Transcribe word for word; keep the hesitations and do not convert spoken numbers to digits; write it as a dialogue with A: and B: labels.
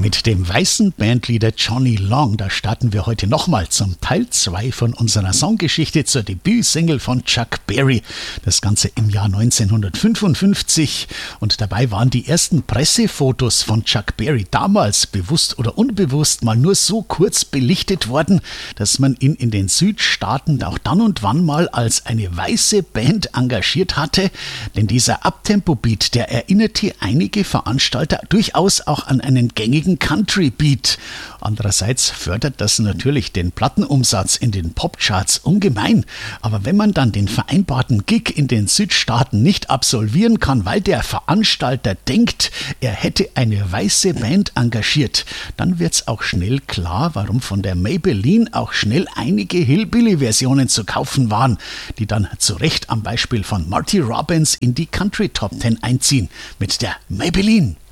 A: Mit dem weißen Bandleader Johnny Long, da starten wir heute nochmal zum Teil zwei von unserer Songgeschichte zur Debütsingle von Chuck Berry. Das Ganze im Jahr neunzehnhundertfünfundfünfzig und dabei waren die ersten Pressefotos von Chuck Berry damals bewusst oder unbewusst mal nur so kurz belichtet worden, dass man ihn in den Südstaaten auch dann und wann mal als eine weiße Band engagiert hatte, denn dieser Uptempo-Beat, der erinnerte einige Veranstalter durchaus auch an einen gängigen Country-Beat. Andererseits fördert das natürlich den Plattenumsatz in den Popcharts ungemein. Aber wenn man dann den vereinbarten Gig in den Südstaaten nicht absolvieren kann, weil der Veranstalter denkt, er hätte eine weiße Band engagiert, dann wird's auch schnell klar, warum von der Maybelline auch schnell einige Hillbilly-Versionen zu kaufen waren, die dann zu Recht am Beispiel von Marty Robbins in die Country Top Ten einziehen mit der Maybelline.